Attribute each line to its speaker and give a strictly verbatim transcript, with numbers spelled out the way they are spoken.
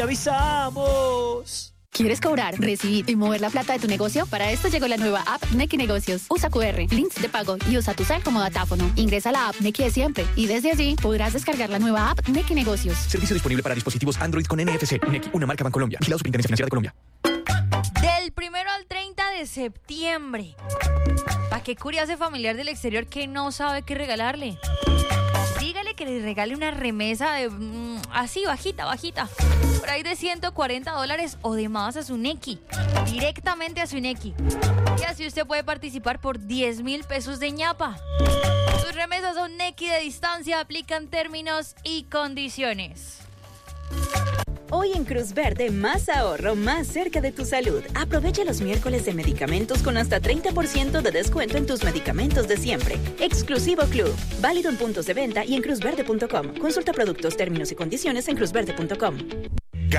Speaker 1: ¡Avisamos!
Speaker 2: ¿Quieres cobrar, recibir y mover la plata de tu negocio? Para esto llegó la nueva app Nequi Negocios. Usa cu erre, links de pago y usa tu cel como datáfono. Ingresa a la app Nequi de siempre y desde allí podrás descargar la nueva app Nequi Negocios.
Speaker 1: Servicio disponible para dispositivos Android con N F C. Nequi, una marca Bancolombia. Vigilado Superintendencia Financiera de Colombia.
Speaker 3: Del primero al treinta de septiembre. ¿Para qué curia ese familiar del exterior que no sabe qué regalarle? Dígale que le regale una remesa de mmm, así, bajita, bajita. Por ahí de ciento cuarenta dólares o de más a su Nequi. Directamente a su Nequi. Y así usted puede participar por diez mil pesos de ñapa. Sus remesas son Nequi de distancia, aplican términos y condiciones.
Speaker 4: Hoy en Cruz Verde, más ahorro, más cerca de tu salud. Aprovecha los miércoles de medicamentos con hasta treinta por ciento de descuento en tus medicamentos de siempre. Exclusivo Club. Válido en puntos de venta y en cruz verde punto com. Consulta productos, términos y condiciones en cruz verde punto com.